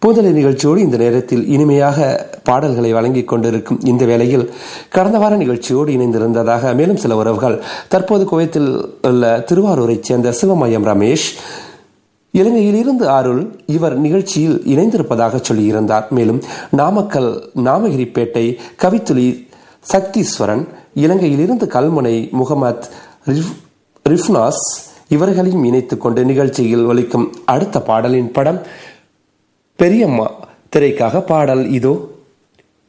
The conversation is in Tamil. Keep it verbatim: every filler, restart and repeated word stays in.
பூந்தலை நிகழ்ச்சியோடு இந்த நேரத்தில் இனிமையாக பாடல்களை வழங்கிக் கொண்டிருக்கும் இந்த வேளையில் கடந்த வார நிகழ்ச்சியோடு இணைந்திருந்ததாக மேலும் சில உறவுகள் தற்போது குவைத்தில் உள்ள திருவாரூரைச் சேர்ந்த சிவமயம் ரமேஷ், இலங்கையில் இருந்து அருள் இவர் நிகழ்ச்சியில் இணைந்திருப்பதாக சொல்லியிருந்தார். மேலும் நாமக்கல் நாமகிரிப்பேட்டை கவித்துளி சக்தீஸ்வரன், இலங்கையில் இருந்து கல்முனை முகமது ரிஃப்னாஸ் இவர்களையும் இணைத்துக் கொண்டு நிகழ்ச்சியில் ஒலிக்கும் அடுத்த பாடலின் படம் பெரியம்மா திரைக்காக பாடல் இதோ.